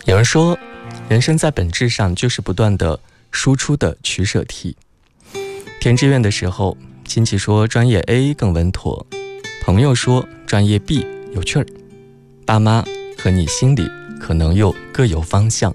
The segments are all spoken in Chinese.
有人说，人生在本质上就是不断的输出的取舍题。填志愿的时候，亲戚说专业 A 更稳妥，朋友说专业 B 有趣儿，爸妈和你心里可能又各有方向。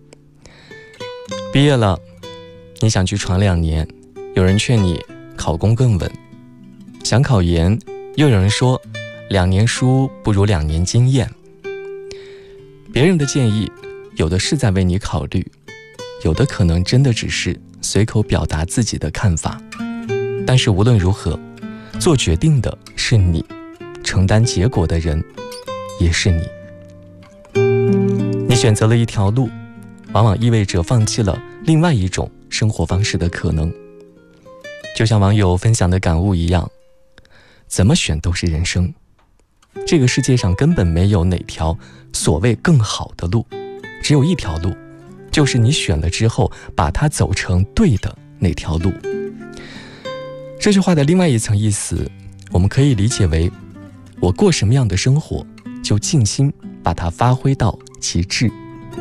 毕业了，你想去闯2年，有人劝你考公更稳；想考研，又有人说2年书不如2年经验。别人的建议，有的是在为你考虑，有的可能真的只是随口表达自己的看法。但是无论如何，做决定的是你，承担结果的人也是你。你选择了一条路，往往意味着放弃了另外一种生活方式的可能。就像网友分享的感悟一样，怎么选都是人生。这个世界上根本没有哪条所谓更好的路，只有一条路，就是你选了之后把它走成对的那条路。这句话的另外一层意思，我们可以理解为，我过什么样的生活，就尽心把它发挥到极致。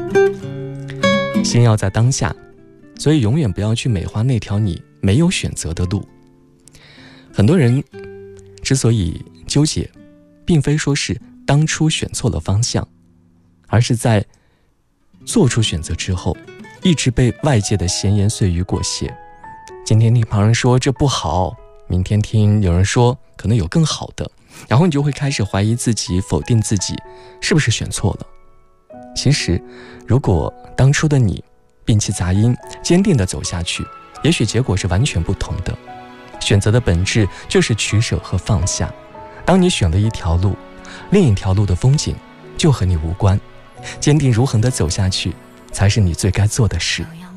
心要在当下，所以永远不要去美化那条你没有选择的路。很多人之所以纠结，并非说是当初选错了方向，而是在做出选择之后，一直被外界的闲言碎语裹挟。今天听旁人说这不好，明天听有人说可能有更好的，然后你就会开始怀疑自己，否定自己是不是选错了。其实如果当初的你摒弃杂音，坚定地走下去，也许结果是完全不同的。选择的本质就是取舍和放下。当你选了一条路，另一条路的风景就和你无关，坚定如恒地走下去，才是你最该做的事。